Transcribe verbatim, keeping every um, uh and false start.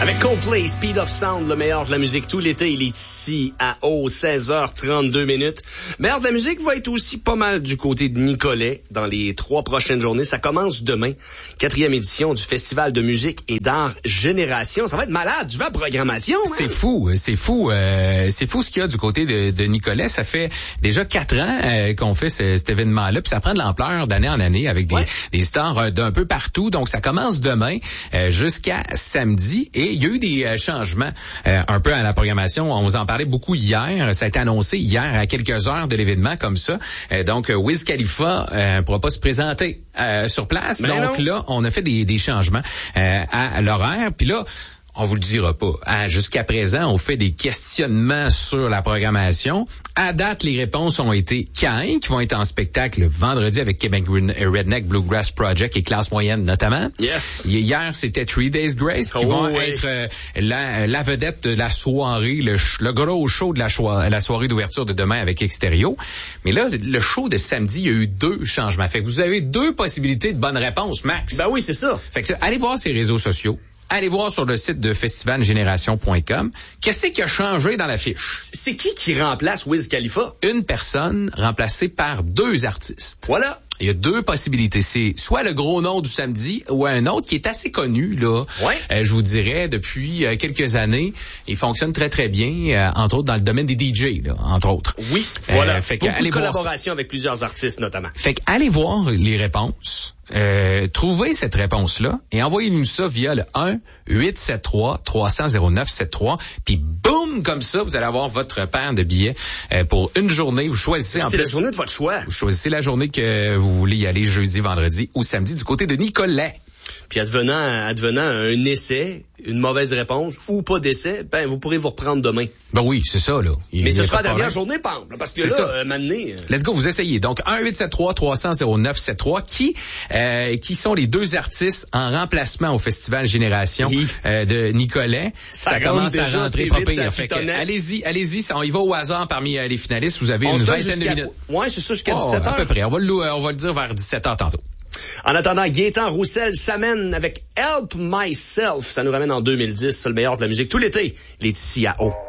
Avec Coldplay, Speed of Sound, le meilleur de la musique tout l'été, il est ici à O, seize heures trente-deux minutes. Le meilleur de la musique va être aussi pas mal du côté de Nicolet dans les trois prochaines journées. Ça commence demain, quatrième édition du Festival de musique et d'art Génération. Ça va être malade, tu vas à programmation. Hein? C'est fou, c'est fou, euh, c'est fou ce qu'il y a du côté de, de Nicolet. Ça fait déjà quatre ans euh, qu'on fait ce, cet événement-là, puis ça prend de l'ampleur d'année en année avec des, ouais. des stars euh, d'un peu partout. Donc ça commence demain euh, jusqu'à samedi. Et il y a eu des euh, changements euh, un peu à la programmation. On vous en parlait beaucoup hier. Ça a été annoncé hier à quelques heures de l'événement comme ça. Euh, donc, Wiz Khalifa ne euh, pourra pas se présenter euh, sur place. Mais donc non. Là, on a fait des, des changements euh, à l'horaire. Puis là, on vous le dira pas. Hein, jusqu'à présent, on fait des questionnements sur la programmation. À date, les réponses ont été Caïn, qui vont être en spectacle vendredi avec Québec Redneck Bluegrass Project et Classe Moyenne notamment. Yes. Hier, c'était Three Days Grace qui oh, vont oui. être euh, la, la vedette de la soirée, le, le gros show de la, cho- la soirée d'ouverture de demain avec Extérieur. Mais là, le show de samedi, il y a eu deux changements. Fait que vous avez deux possibilités de bonnes réponses, Max. Ben oui, c'est ça. Fait que allez voir ces réseaux sociaux. Allez voir sur le site de festival génération point com. Qu'est-ce qui a changé dans la fiche? C'est qui qui remplace Wiz Khalifa? Une personne remplacée par deux artistes. Voilà. Il y a deux possibilités. C'est soit le gros nom du samedi ou un autre qui est assez connu, là. Ouais. Euh, je vous dirais, depuis euh, quelques années. Il fonctionne très, très bien, euh, entre autres dans le domaine des D J, là, entre autres. Oui, voilà. Euh, fait Beaucoup que, allez de voir collaboration avec plusieurs artistes, notamment. Fait que allez voir les réponses. Euh, trouvez cette réponse-là et envoyez-nous ça via le un huit sept trois trois cents zéro neuf sept trois. Puis boum, comme ça, vous allez avoir votre paire de billets euh, pour une journée. Vous choisissez en C'est plus. la journée de votre choix. Vous choisissez la journée que vous voulez y aller, jeudi, vendredi ou samedi, du côté de Nicolet. Puis advenant, advenant un essai, une mauvaise réponse ou pas d'essai, ben vous pourrez vous reprendre demain. Ben oui, c'est ça, là. Il, Mais ce sera la dernière journée, par parce que c'est là, euh, maintenant... Euh... Let's go, vous essayez. Donc, un huit sept trois trois cents zéro neuf sept trois. Qui, euh, qui sont les deux artistes en remplacement au Festival Génération oui. euh, de Nicolet? Ça, ça commence à rentrer pas pire. Fait que, allez-y, allez-y. On y va au hasard parmi euh, les finalistes. Vous avez on une vingtaine de minutes. Ouais, c'est ça, jusqu'à oh, dix-sept heures. À peu près. On va le, on va le dire vers dix-sept heures tantôt. En attendant, Gaétan Roussel s'amène avec Help Myself. Ça nous ramène en deux mille dix. C'est le meilleur de la musique tout l'été. Il est ici à O.